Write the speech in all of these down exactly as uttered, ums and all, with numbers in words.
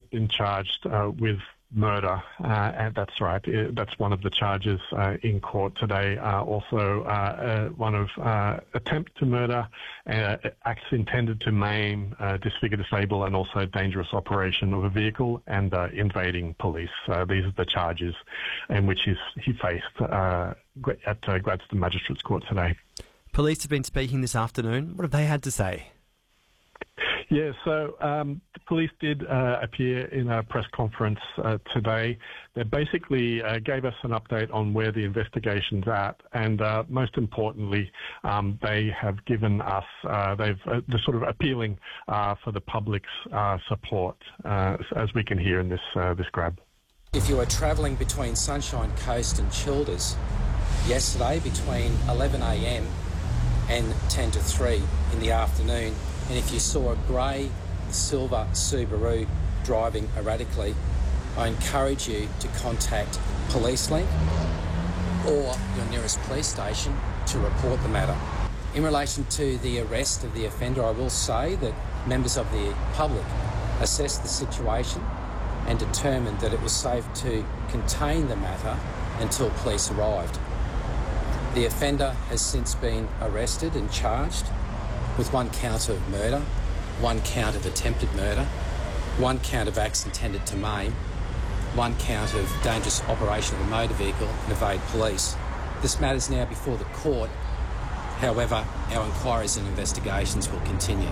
been charged uh, with murder, uh, and that's right. It, that's one of the charges uh, in court today. Uh, also, uh, uh, one of uh, attempt to murder, uh, acts intended to maim, uh, disfigure, disable, and also dangerous operation of a vehicle and uh, invading police. Uh, these are the charges in which he's, he faced uh, at uh, Gladstone Magistrates Court today. Police have been speaking this afternoon. What have they had to say? Yeah, so um, the police did uh, appear in a press conference uh, today. They basically uh, gave us an update on where the investigation's at, and uh, most importantly, um, they have given us, uh, they've uh, they're sort of appealing uh, for the public's uh, support, uh, as we can hear in this uh, this grab. If you are travelling between Sunshine Coast and Childers yesterday between eleven a m and ten to three in the afternoon, and if you saw a grey silver Subaru driving erratically, I encourage you to contact PoliceLink or your nearest police station to report the matter. In relation to the arrest of the offender, I will say that members of the public assessed the situation and determined that it was safe to contain the matter until police arrived. The offender has since been arrested and charged with one count of murder, one count of attempted murder, one count of acts intended to maim, one count of dangerous operation of a motor vehicle and evade police. This matter is now before the court. However, our inquiries and investigations will continue.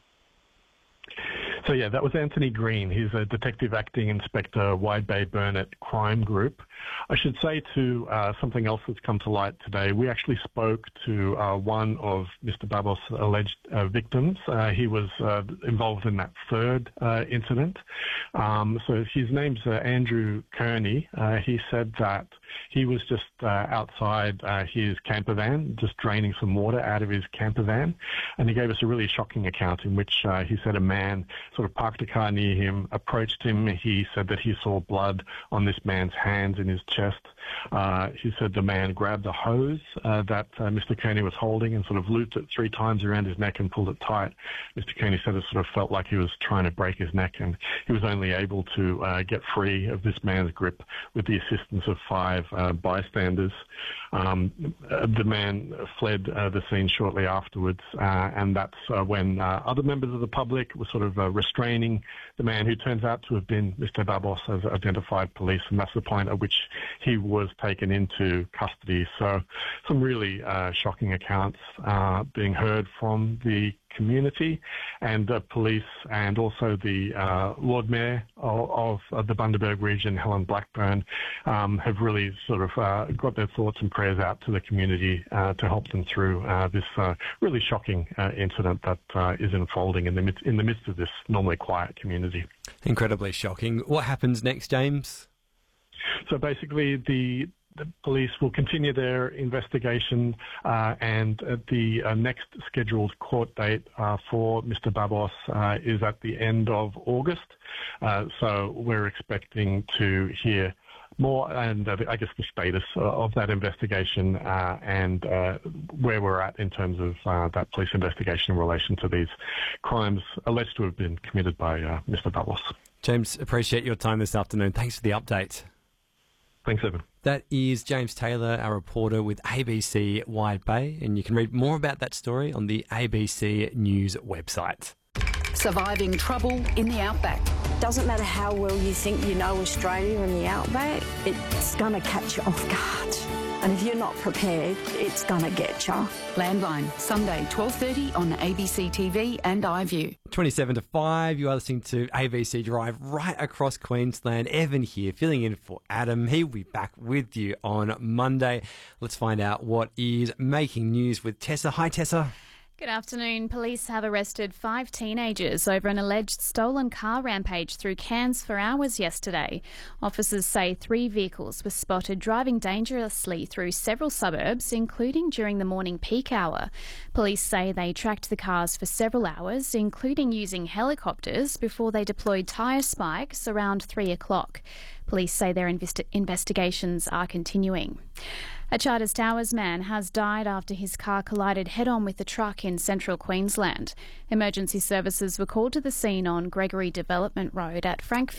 So yeah, that was Anthony Green. He's a Detective Acting Inspector, Wide Bay Burnett Crime Group. I should say too, uh, something else that's come to light today. We actually spoke to uh, one of Mister Babos' alleged uh, victims. Uh, he was uh, involved in that third uh, incident. Um, so his name's uh, Andrew Kearney. Uh, he said that he was just uh, outside uh, his camper van, just draining some water out of his camper van, and he gave us a really shocking account in which uh, he said a man sort of parked a car near him, approached him. He said that he saw blood on this man's hands and his chest. Uh, he said the man grabbed a hose uh, that uh, Mister Kearney was holding and sort of looped it three times around his neck and pulled it tight. Mister Kearney said it sort of felt like he was trying to break his neck, and he was only able to uh, get free of this man's grip with the assistance of five uh, bystanders. Um, uh, the man fled uh, the scene shortly afterwards, uh, and that's uh, when uh, other members of the public were sort of uh, restraining the man, who turns out to have been Mister Babos, as identified police, and that's the point at which he was taken into custody. So some really uh, shocking accounts uh, being heard from the community and the police, and also the uh, Lord Mayor of, of the Bundaberg region, Helen Blackburn, um, have really sort of uh, got their thoughts and prayers out to the community uh, to help them through uh, this uh, really shocking uh, incident that uh, is unfolding in the, mid- in the midst of this normally quiet community. Incredibly shocking. What happens next, James? So basically, the the police will continue their investigation, uh, and uh, the uh, next scheduled court date uh, for Mister Babos uh, is at the end of August. Uh, so we're expecting to hear more, and uh, I guess the status of that investigation uh, and uh, where we're at in terms of uh, that police investigation in relation to these crimes alleged to have been committed by uh, Mister Babos. James, appreciate your time this afternoon. Thanks for the update. Thanks, Evan. That is James Taylor, our reporter with A B C Wide Bay, and you can read more about that story on the A B C News website. Surviving trouble in the outback. Doesn't matter how well you think you know Australia and the outback, it's going to catch you off guard. And if you're not prepared, it's going to get you. Landline, Sunday, twelve thirty on A B C T V and iView. twenty-seven to five, you are listening to A B C Drive right across Queensland. Evan here, filling in for Adam. He'll be back with you on Monday. Let's find out what is making news with Tessa. Hi, Tessa. Good afternoon. Police have arrested five teenagers over an alleged stolen car rampage through Cairns for hours yesterday. Officers say three vehicles were spotted driving dangerously through several suburbs, including during the morning peak hour. Police say they tracked the cars for several hours, including using helicopters, before they deployed tyre spikes around three o'clock. Police say their investi- investigations are continuing. A Charters Towers man has died after his car collided head-on with a truck in central Queensland. Emergency services were called to the scene on Gregory Development Road at Frank